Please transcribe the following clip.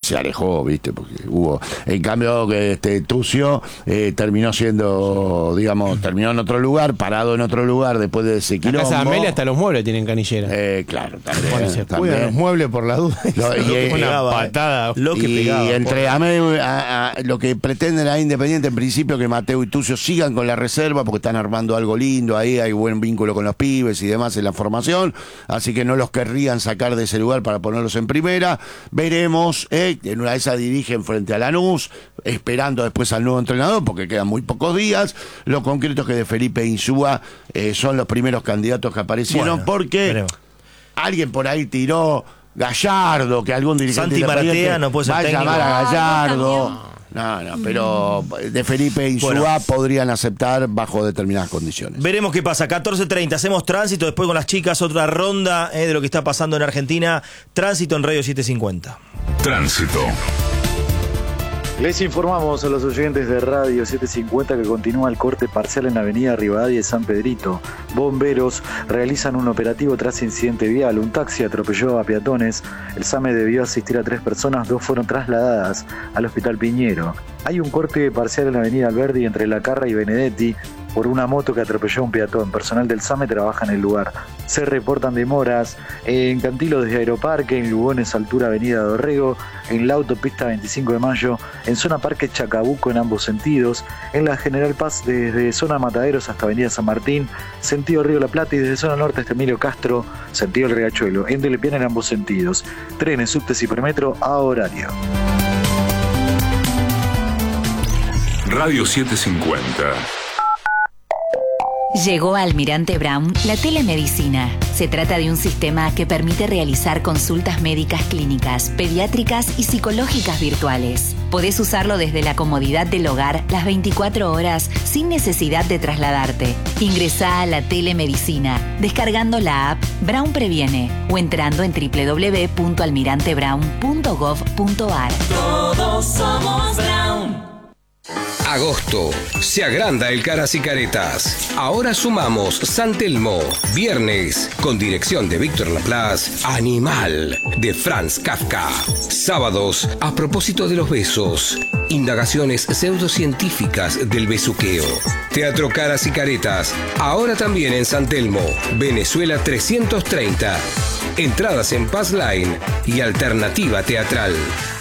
se alejó, ¿viste? Porque hubo. En cambio, Tucio terminó siendo, digamos, terminó en otro lugar, parado en otro lugar después de ese quilombo. En casa de Amelia hasta los muebles tienen canillera. Claro, también. Bueno, se cuidan los muebles por la duda. Una patada. Y entre lo que pretende la Independiente, en principio, que Mateo y Tucio sigan con la reserva, porque están armando algo lindo ahí, hay buen vínculo con los pibes y demás en la formación, así que no los querrían sacar de ese lugar para ponerlos en primera. Veremos, en una de esas dirigen frente a Lanús, esperando después al nuevo entrenador, porque quedan muy pocos días. Lo concreto es que de Felipe Insúa son los primeros candidatos que aparecieron, porque alguien por ahí tiró Gallardo, que algún dirigente Santi Maratea no puede ser va a técnico. llamar a Gallardo. No, pero de Felipe Insúa podrían aceptar bajo determinadas condiciones. Veremos qué pasa. 14:30, hacemos tránsito, después con las chicas otra ronda de lo que está pasando en Argentina. Tránsito en Radio 750. Tránsito. Les informamos a los oyentes de Radio 750 que continúa el corte parcial en la avenida Rivadavia y San Pedrito. Bomberos realizan un operativo tras incidente vial. Un taxi atropelló a peatones. El SAME debió asistir a 3 personas, 2 fueron trasladadas al Hospital Piñero. Hay un corte parcial en la avenida Alberdi entre La Carra y Benedetti por una moto que atropelló a un peatón. Personal del SAME trabaja en el lugar. Se reportan demoras en Cantilo desde Aeroparque, en Lugones altura Avenida Dorrego, en la autopista 25 de Mayo, en zona Parque Chacabuco en ambos sentidos, en la General Paz desde zona Mataderos hasta Avenida San Martín, sentido Río La Plata, y desde zona norte hasta Emilio Castro, sentido El Riachuelo, en Delepiane en ambos sentidos. Trenes, subtes y premetro a horario. Radio 750. Llegó a Almirante Brown la telemedicina. Se trata de un sistema que permite realizar consultas médicas clínicas, pediátricas y psicológicas virtuales. Podés usarlo desde la comodidad del hogar las 24 horas sin necesidad de trasladarte. Ingresá a la telemedicina descargando la app Brown Previene o entrando en www.almirantebrown.gov.ar. Todos somos Brown. Agosto. Se agranda el Caras y Caretas. Ahora sumamos San Telmo. Viernes, con dirección de Víctor Laplace, Animal, de Franz Kafka. Sábados, a propósito de los besos. Indagaciones pseudocientíficas del besuqueo. Teatro Caras y Caretas. Ahora también en San Telmo, Venezuela 330. Entradas en Paz Line y Alternativa Teatral.